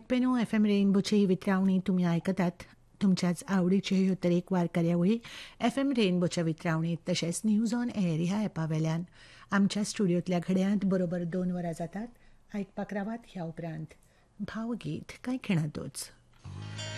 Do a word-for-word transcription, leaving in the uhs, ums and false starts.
श्रोतेनो F M रेनबोची ही वितरावणी तुम्ही ऐकतात. तुमच्याच आवडीचे ह्यो तरेकवार कार्यावळी एफ एम रेनबोच्या वितरावणीत तशेंच न्यूज ऑन एअर ह्या एपा वेल्यान आमच्या स्टुडियोतल्या घड्यांत बरोबर दोन वरां जातात. आयकपाक रावात. ह्या उपरांत भावगीत कांय खिणातोच.